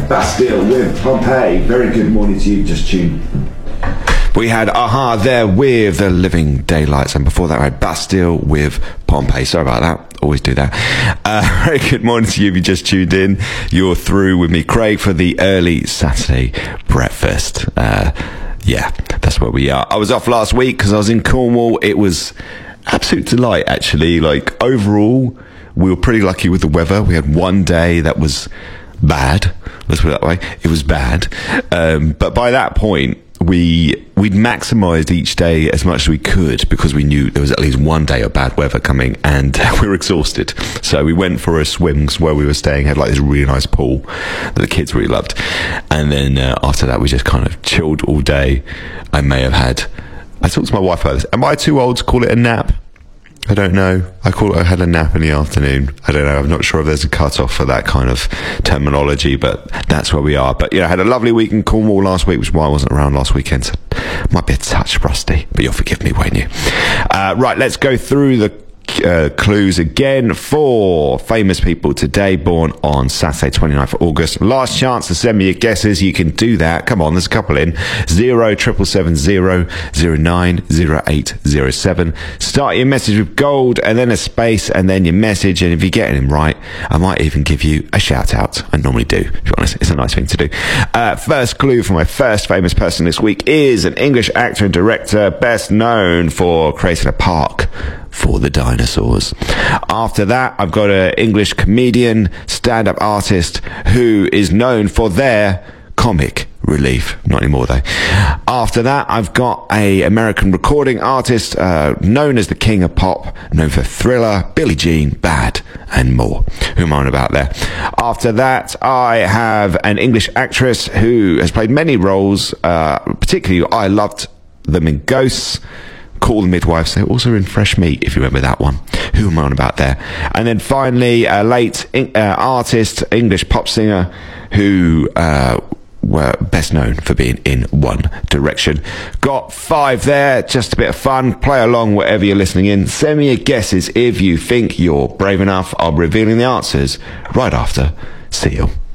Bastille with Pompeii. Very good morning to you, just tuned. We had Aha there with The Living Daylights, and before that I had Bastille with Pompeii. Sorry about that, always do that. Very good morning to you if you just tuned in. You're through with me, Craig, for the early Saturday breakfast. Yeah, that's where we are. I was off last week because I was in Cornwall. It was absolute delight, actually. Like, overall, we were pretty lucky with the weather. We had one day that was bad, let's put it that way. It was bad, but by that point we'd maximised each day as much as we could, because we knew there was at least one day of bad weather coming, and we were exhausted. So we went for a swim where we were staying, had like this really nice pool that the kids really loved, and then after that we just kind of chilled all day. I talked to my wife about this. Am I too old to call it a nap? I don't know. I had a nap in the afternoon. I don't know. I'm not sure if there's a cut-off for that kind of terminology, but that's where we are. But, I had a lovely week in Cornwall last week, which is why I wasn't around last weekend. So might be a touch rusty, but you'll forgive me, won't you? Right, let's go through the clues again for famous people today born on Saturday 29th of August. Last chance to send me your guesses. You can do that. Come on, there's a couple in. 07770090807. Start your message with gold and then a space and then your message, and if you're getting them right, I might even give you a shout out. I normally do, to be honest. It's a nice thing to do. First clue for my first famous person this week is an English actor and director best known for creating a park for the dinosaurs. After that, I've got an English comedian, stand-up artist who is known for their comic relief. Not anymore, though. After that, I've got an American recording artist known as the King of Pop, known for Thriller, Billie Jean, Bad, and more. Who am I on about there? After that, I have an English actress who has played many roles, particularly I loved them in Ghosts, Call the Midwives. They're also in Fresh Meat, if you remember that one. Who am I on about there? And then finally, a late artist, English pop singer, who were best known for being in One Direction. Got 5 there, just a bit of fun. Play along wherever you're listening in. Send me your guesses if you think you're brave enough. I'll be revealing the answers right after. See you.